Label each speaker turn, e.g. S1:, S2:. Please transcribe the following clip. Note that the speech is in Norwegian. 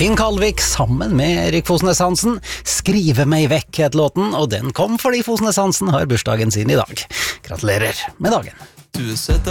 S1: Finn Kalvik sammen med Erik Fosnes Hansen. Skrive meg vekk het låten, og den kom fordi Fosnes Hansen har bursdagen sin i dag. Gratulerer med dagen.
S2: Du setter